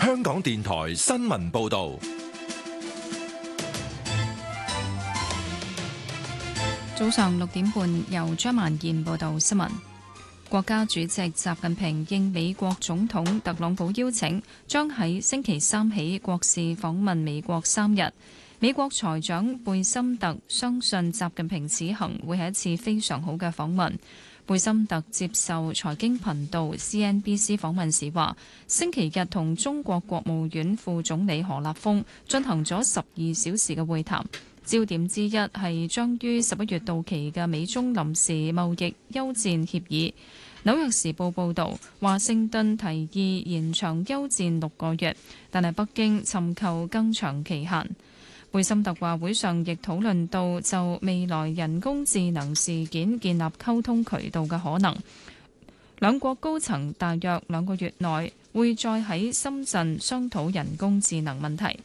香港電台新聞報道。 早上6點半，由張曼燕報道新聞。國家主席習近平應美國總統特朗普邀請，將喺星期三起國事訪問美國3日。美國財長貝森特相信習近平此行會係一次非常好嘅訪問。貝森特接受財經頻道 CNBC 訪問時話，星期日同中國國務院副總理何立峰進行咗12小時嘅會談。焦點之一係將於11月到期嘅美中臨時貿易休戰協議。紐約時報報導，華盛頓提議延長休戰6個月，但係北京尋求更長期限。貝森特話，會上亦討論到就未來人工智能事件建立溝通渠道嘅可能。兩國高層大約2個月內會再喺深圳商討人工智能問題。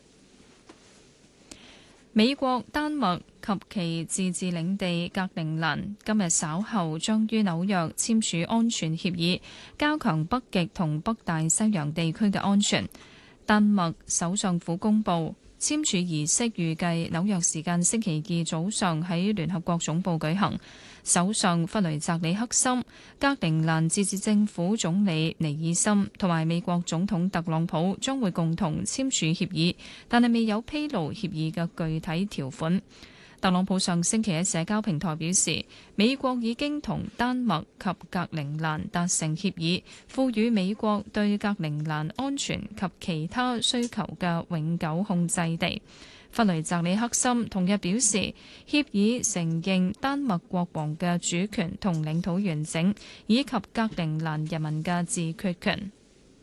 美國、丹麥及其自治領地格陵蘭今日稍後將於紐約簽署安全協議，加強北極同北大西洋地區嘅安全。丹麥首相府公佈簽署儀式，預計紐約時間星期2早上喺聯合國總部舉行。首相弗雷澤里克森、格陵蘭自治政府總理尼爾森同埋美國總統特朗普將會共同簽署協議，但係未有披露協議嘅具體條款。特朗普上星期喺社交平台表示，美國已經同丹麥及格陵蘭達成協議，賦予美國對格陵蘭安全及其他需求嘅永久控制地。弗雷澤里克森同日表示，協議承認丹麥國王嘅主權同領土完整，以及格陵蘭人民嘅自決權。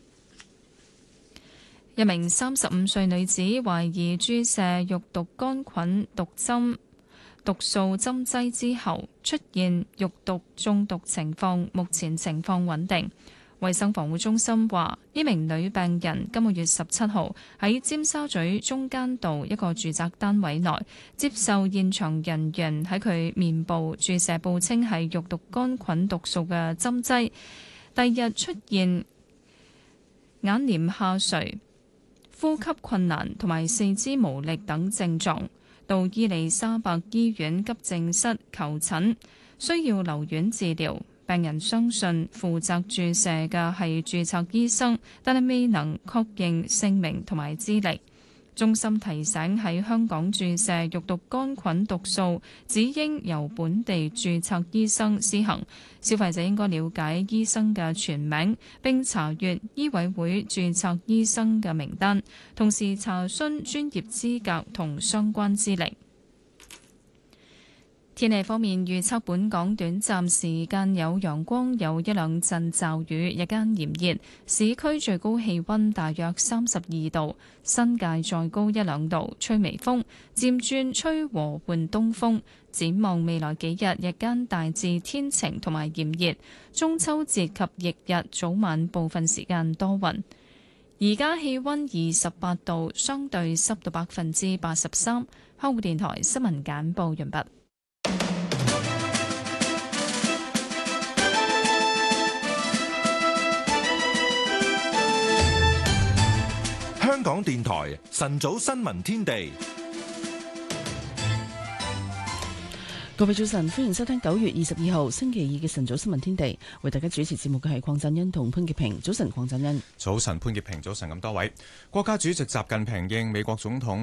一名35歲女子懷疑注射肉毒桿菌毒素針劑之後出現肉毒中毒情況，目前情況穩定。衛生防護中心話，呢名女病人今個月17號喺尖沙咀中間道一個住宅單位內接受現場人員喺佢面部注射報稱係肉毒桿菌毒素嘅針劑，第二日出現眼簾下垂、呼吸困難同埋四肢無力等症狀，到伊利沙伯醫院急症室求診，需要留院治療。病人相信負責注射嘅係註冊醫生，但係未能確認姓名同埋資歷。中心提醒喺香港注射肉毒桿菌毒素，只應由本地註冊醫生施行。消費者應該了解醫生嘅全名，並查閱醫委會註冊醫生嘅名單，同時查詢專業資格同相關資歷。天氣方面，預測本港短暫時間有陽光，有一兩陣驟雨，日間炎熱，市區最高氣溫大約32度，新界再高一兩度，吹微風，漸轉吹和緩東風。展望未來幾日，日間大致天晴同埋炎熱，中秋節及翌日早晚部分時間多雲。而家氣溫28度，相對濕度83%。香港電台新聞簡報完畢。 香港電台晨早新聞天地， 各位早晨，歡迎收聽9月22號星期2嘅晨早新聞天地。為大家主持節目嘅係鄺振恩同潘潔平。早晨，鄺振恩。 早晨，潘潔平。早晨咁多位。國家主席習近平應美國總統